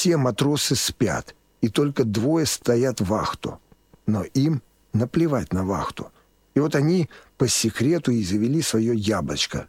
Все матросы спят, и только двое стоят вахту. Но им наплевать на вахту. И вот они по секрету и завели свое яблочко.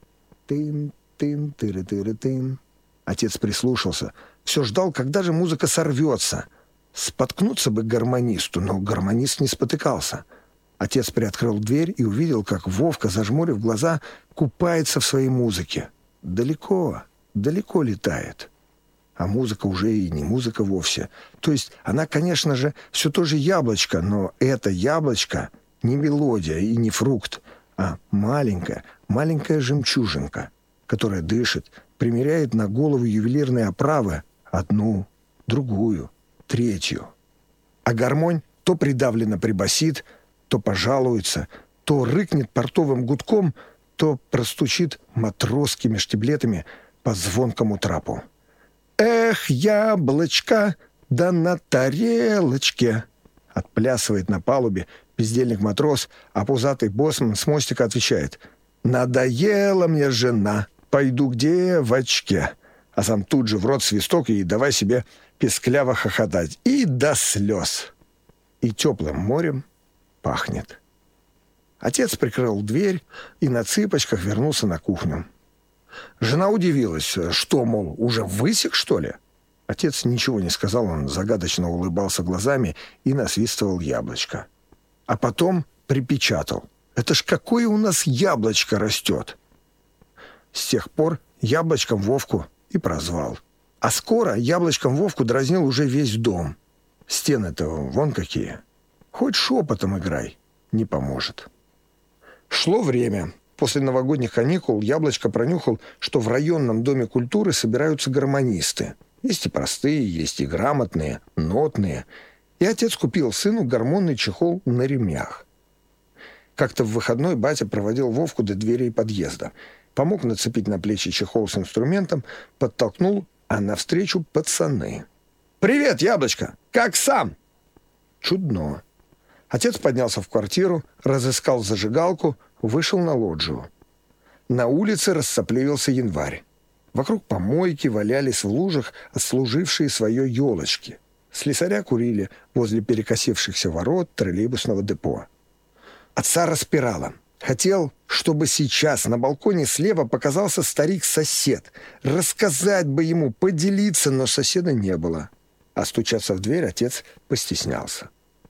Тын-тын-тыры-тыры-тын. Отец прислушался. Все ждал, когда же музыка сорвется. Споткнуться бы гармонисту, но гармонист не спотыкался. Отец приоткрыл дверь и увидел, как Вовка, зажмурив глаза, купается в своей музыке. Далеко, далеко летает. А музыка уже и не музыка вовсе. То есть она, конечно же, все то же яблочко, но это яблочко не мелодия и не фрукт, а маленькая жемчужинка, которая дышит, примеряет на голову ювелирные оправы одну, другую, третью. А гармонь то придавленно прибасит, то пожалуется, то рыкнет портовым гудком, то простучит матросскими штиблетами по звонкому трапу. «Эх, яблочко, да на тарелочке!» Отплясывает на палубе бездельник-матрос, а пузатый боссман с мостика отвечает: «Надоела мне жена, пойду к девочке». А сам тут же в рот свисток и давай себе пескляво хохотать. И до слез. И теплым морем пахнет. Отец прикрыл дверь и на цыпочках вернулся на кухню. Жена удивилась. Что, мол, уже высек, что ли? Отец ничего не сказал, он загадочно улыбался глазами и насвистывал яблочко. А потом припечатал: «Это ж какое у нас яблочко растет!» С тех пор яблочком Вовку и прозвал. А скоро яблочком Вовку дразнил уже весь дом. Стены-то вон какие. Хоть шепотом играй, не поможет. Шло время. После новогодних каникул Яблочко пронюхал, что в районном доме культуры собираются гармонисты. Есть и простые, есть и грамотные, нотные. И отец купил сыну гормонный чехол на ремнях. Как-то в выходной батя проводил Вовку до дверей подъезда. Помог нацепить на плечи чехол с инструментом, подтолкнул, а навстречу пацаны. «Привет, Яблочко! Как сам?» Чудно. Отец поднялся в квартиру, разыскал зажигалку, вышел на лоджию. На улице рассоплевился январь. Вокруг помойки валялись в лужах отслужившие свое елочки. Слесаря курили возле перекосившихся ворот троллейбусного депо. Отца распирало. Хотел, чтобы сейчас на балконе слева показался старик-сосед. Рассказать бы ему, поделиться, но соседа не было. А стучаться в дверь отец постеснялся.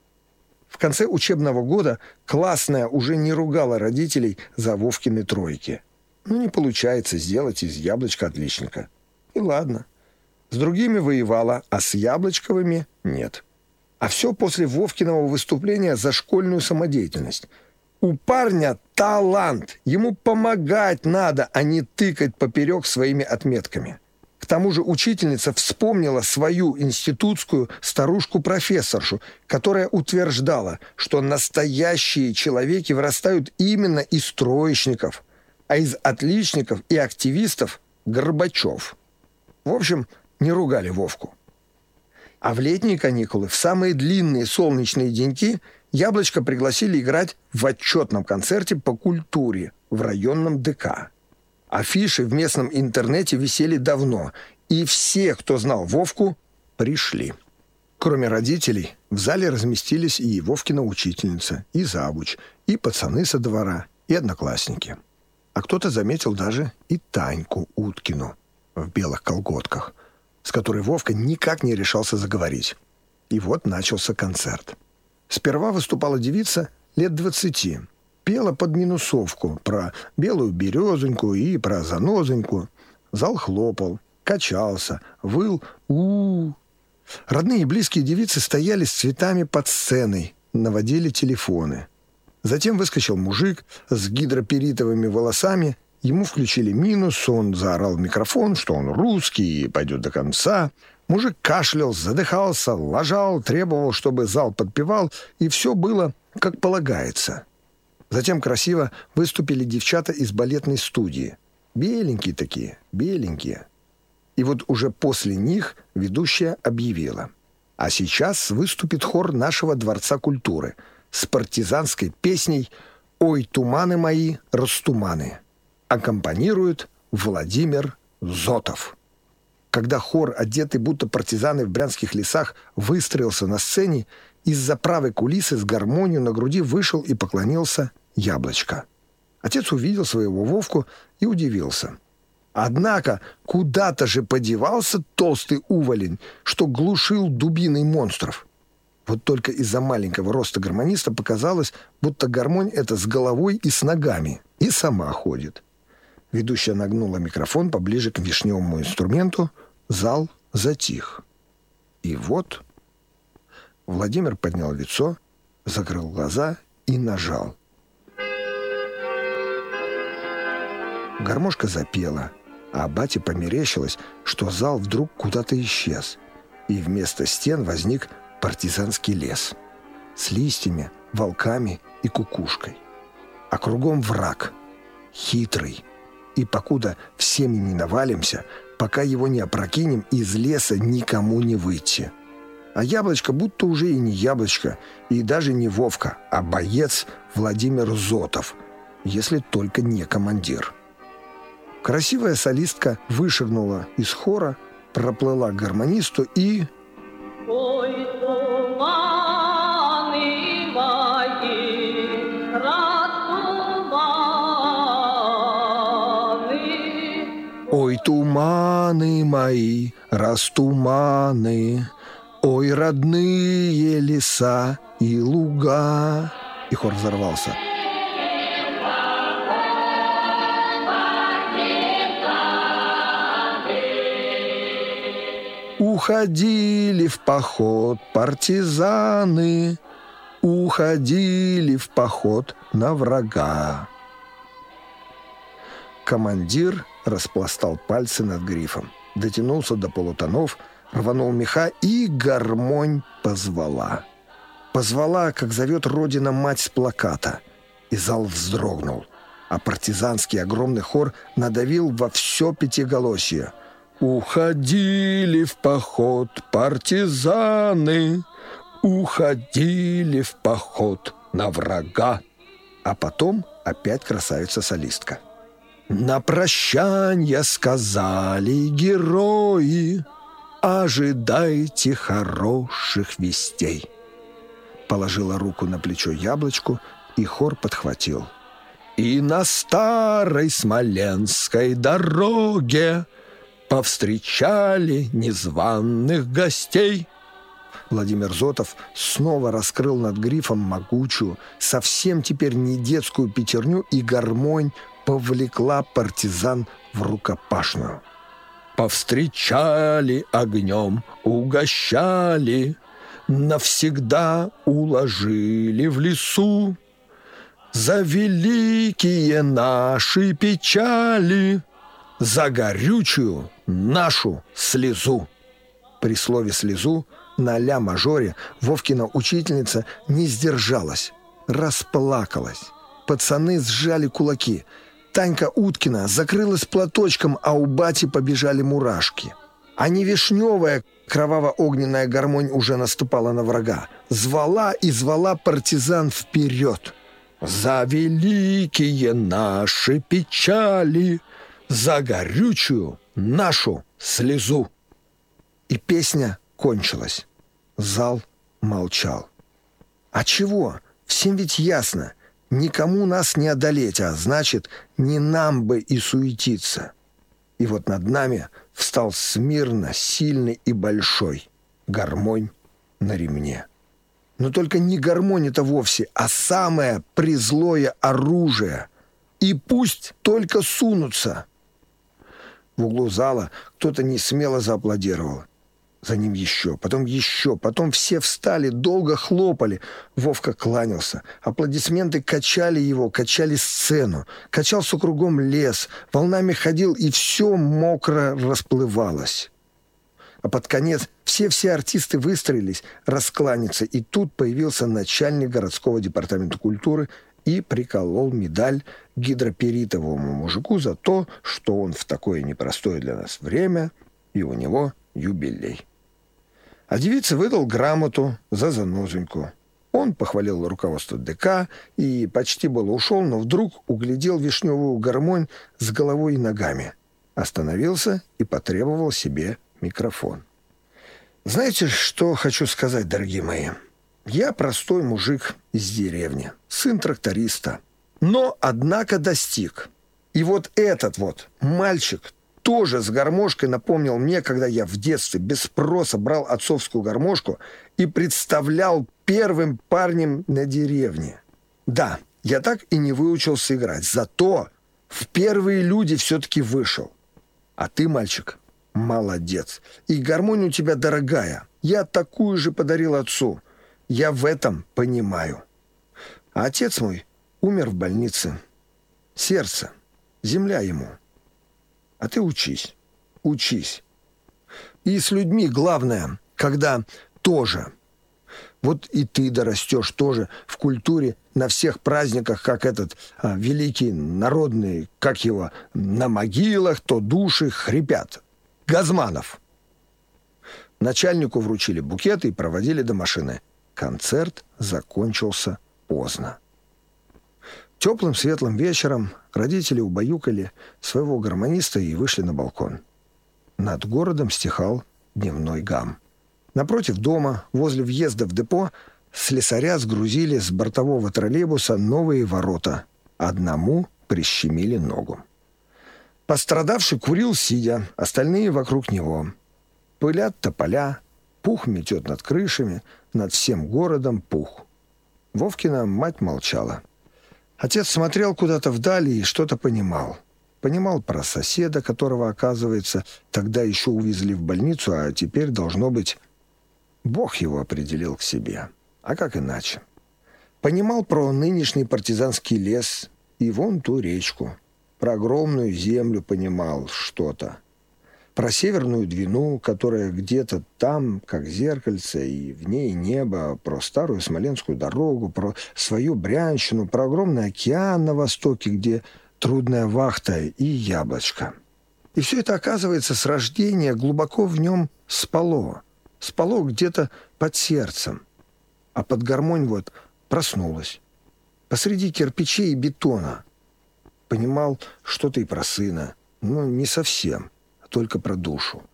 В конце учебного года классная уже не ругала родителей за Вовкины тройки. Не получается сделать из Яблочка отличника. И ладно. С другими воевала, а с Яблочковыми нет. А все после Вовкиного выступления за школьную самодеятельность. У парня талант. Ему помогать надо, а не тыкать поперек своими отметками. К тому же учительница вспомнила свою институтскую старушку-профессоршу, которая утверждала, что настоящие человеки вырастают именно из троечников, а из отличников и активистов – Горбачев. В общем, не ругали Вовку. А в летние каникулы, в самые длинные солнечные деньки, Яблочко пригласили играть в отчетном концерте по культуре в районном ДК. Афиши в местном интернете висели давно, и все, кто знал Вовку, пришли. Кроме родителей, в зале разместились и Вовкина учительница, и завуч, и пацаны со двора, и одноклассники. А кто-то заметил даже и Таньку Уткину в белых колготках, с которой Вовка никак не решался заговорить. И вот начался концерт. Сперва выступала девица лет 20. Пела под минусовку про белую березоньку и про занозоньку. Зал хлопал, качался, выл у-у-у. Родные и близкие девицы стояли с цветами под сценой, наводили телефоны. Затем выскочил мужик с гидроперитовыми волосами. Ему включили минус, он заорал в микрофон, что он русский и пойдет до конца. Мужик кашлял, задыхался, лажал, требовал, чтобы зал подпевал, и все было как полагается. Затем красиво выступили девчата из балетной студии. Беленькие такие, беленькие. И вот уже после них ведущая объявила: а сейчас выступит хор нашего Дворца культуры с партизанской песней «Ой, туманы мои, растуманы». Аккомпанирует Владимир Зотов. Когда хор, одетый будто партизаны в брянских лесах, выстроился на сцене, из-за правой кулисы с гармонию на груди вышел и поклонился Яблочко. Отец увидел своего Вовку и удивился. Однако куда-то же подевался толстый уволень, что глушил дубиной монстров. Вот только из-за маленького роста гармониста показалось, будто гармонь эта с головой и с ногами, и сама ходит. Ведущая нагнула микрофон поближе к вишневому инструменту, зал затих. И вот Владимир поднял лицо, закрыл глаза и нажал. Гармошка запела, а бате померещилось, что зал вдруг куда-то исчез, и вместо стен возник партизанский лес с листьями, волками и кукушкой. А кругом враг, хитрый. И покуда все мы не навалимся, пока его не опрокинем, из леса никому не выйти. А Яблочко будто уже и не Яблочко, и даже не Вовка, а боец Владимир Зотов, если только не командир. Красивая солистка вышагнула из хора, проплыла к гармонисту и... Ой, туманы мои, растуманы. Ой, туманы мои, растуманы, ой, родные леса и луга. И хор взорвался. Уходили в поход партизаны, уходили в поход на врага. Командир распластал пальцы над грифом, дотянулся до полутонов, рванул меха, и гармонь позвала. Позвала, как зовет Родина-мать с плаката. И зал вздрогнул, а партизанский огромный хор надавил во все пятиголосье. Уходили в поход партизаны, уходили в поход на врага. А потом опять красавица-солистка. На прощанье сказали герои, ожидайте хороших вестей. Положила руку на плечо Яблочку, и хор подхватил. И на старой смоленской дороге повстречали незваных гостей. Владимир Зотов снова раскрыл над грифом могучую, совсем теперь не детскую пятерню, и гармонь повлекла партизан в рукопашную. Повстречали огнем, угощали, навсегда уложили в лесу. За великие наши печали, за горючую нашу слезу. При слове «слезу» на ля-мажоре Вовкина учительница не сдержалась, расплакалась. Пацаны сжали кулаки. Танька Уткина закрылась платочком, а у бати побежали мурашки. А не вишневая кроваво-огненная гармонь уже наступала на врага. Звала и звала партизан вперед. За великие наши печали, за горючую нашу слезу. И песня кончилась. Зал молчал. А чего? Всем ведь ясно. Никому нас не одолеть, а значит, не нам бы и суетиться. И вот над нами встал смирно, сильный и большой гармонь на ремне. Но только не гармонь это вовсе, а самое призлое оружие. И пусть только сунутся. В углу зала кто-то несмело зааплодировал. За ним еще, потом все встали, долго хлопали. Вовка кланялся. Аплодисменты качали его, качали сцену. Качался кругом лес, волнами ходил, и все мокро расплывалось. А под конец все артисты выстроились раскланяться, и тут появился начальник городского департамента культуры и приколол медаль гидроперитовому мужику за то, что он в такое непростое для нас время, и у него юбилей. А девице выдал грамоту за занозоньку. Он похвалил руководство ДК и почти было ушел, но вдруг углядел вишневую гармонь с головой и ногами. Остановился и потребовал себе микрофон. Знаете, что хочу сказать, дорогие мои? Я простой мужик из деревни, сын тракториста, но, однако, достиг. И вот этот вот мальчик тоже с гармошкой напомнил мне, когда я в детстве без спроса брал отцовскую гармошку и представлял первым парнем на деревне. Да, я так и не выучился играть, зато в первые люди все-таки вышел. А ты, мальчик, молодец. И гармония у тебя дорогая. Я такую же подарил отцу. Я в этом понимаю. А отец мой умер в больнице. Сердце, земля ему. А ты учись, учись. И с людьми главное, когда тоже. Вот и ты дорастешь тоже в культуре на всех праздниках, как этот великий народный, как его, на могилах то души хрипят. Газманов. Начальнику вручили букеты и проводили до машины. Концерт закончился поздно. Теплым светлым вечером родители убаюкали своего гармониста и вышли на балкон. Над городом стихал дневной гам. Напротив дома, возле въезда в депо, слесаря сгрузили с бортового троллейбуса новые ворота. Одному прищемили ногу. Пострадавший курил сидя, остальные вокруг него. Пылят тополя, пух метет над крышами, над всем городом пух. Вовкина мать молчала. Отец смотрел куда-то вдали и что-то понимал. Понимал про соседа, которого, оказывается, тогда еще увезли в больницу, а теперь, должно быть, Бог его определил к себе. А как иначе? Понимал про нынешний партизанский лес и вон ту речку. Про огромную землю понимал что-то. Про Северную Двину, которая где-то там, как зеркальце, и в ней небо, про старую Смоленскую дорогу, про свою Брянщину, про огромный океан на востоке, где трудная вахта и яблочко. И все это, оказывается, с рождения глубоко в нем спало. Спало где-то под сердцем. А под гармонь вот проснулась. Посреди кирпичей и бетона. Понимал что-то и про сына. Но не совсем, а только про душу.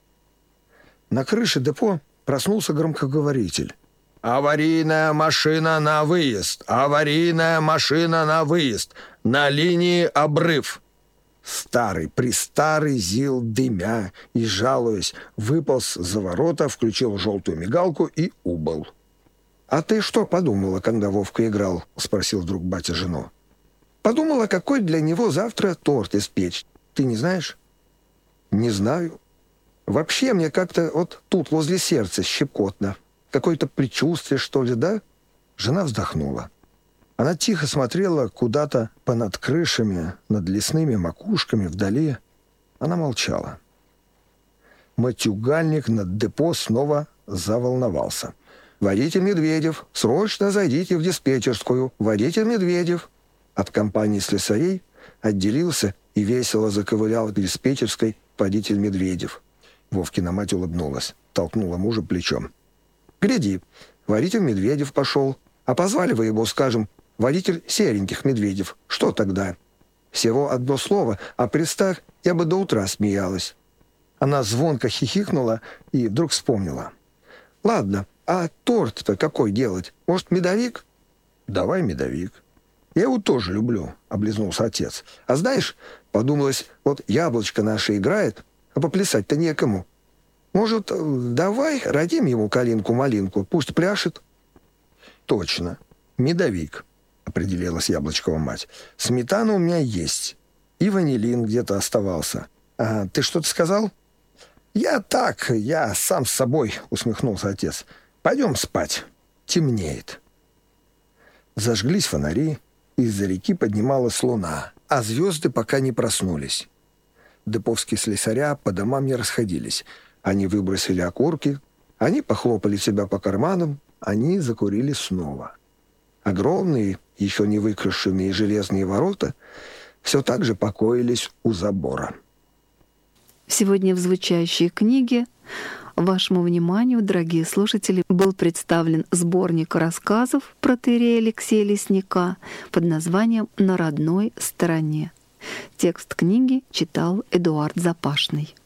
На крыше депо проснулся громкоговоритель. «Аварийная машина на выезд! Аварийная машина на выезд! На линии обрыв!» Старый-престарый ЗИЛ, дымя и жалуясь, выполз за ворота, включил желтую мигалку и убыл. «А ты что подумала, когда Вовка играл?» — спросил вдруг батя жену. «Подумала, какой для него завтра торт испечь. Ты не знаешь?» «Не знаю. Вообще мне как-то вот тут возле сердца щекотно. Какое-то предчувствие, что ли, да?» Жена вздохнула. Она тихо смотрела куда-то понад крышами, над лесными макушками вдали. Она молчала. Матюгальник над депо снова заволновался. «Водитель Медведев, срочно зайдите в диспетчерскую! Водитель Медведев!» От компании слесарей отделился и весело заковылял к диспетчерской водитель Медведев. Вовкина мать улыбнулась, толкнула мужа плечом. «Гляди, водитель Медведев пошел. А позвали вы его, скажем, водитель сереньких Медведев. Что тогда? Всего одно слово, а представь, я бы до утра смеялась». Она звонко хихикнула и вдруг вспомнила. «Ладно, а торт-то какой делать? Может, медовик?» «Давай медовик». «Я его тоже люблю», — облизнулся отец. «А знаешь, подумалось, вот яблочко наше играет, а поплясать-то некому. Может, давай родим ему калинку-малинку, пусть пляшет?» «Точно, медовик», — определилась Яблочкова мать. «Сметана у меня есть, и ванилин где-то оставался. А ты что-то сказал?» Я сам с собой», — усмехнулся отец. «Пойдем спать, темнеет». Зажглись фонари, из-за реки поднималась луна, а звезды пока не проснулись. Деповские слесаря по домам не расходились. Они выбросили окурки, они похлопали себя по карманам, они закурили снова. Огромные, еще не выкрашенные железные ворота все так же покоились у забора. Сегодня в звучащей книге вашему вниманию, дорогие слушатели, был представлен сборник рассказов протоиерея Алексея Лесника под названием «На родной стороне». Текст книги читал Эдуард Запашный.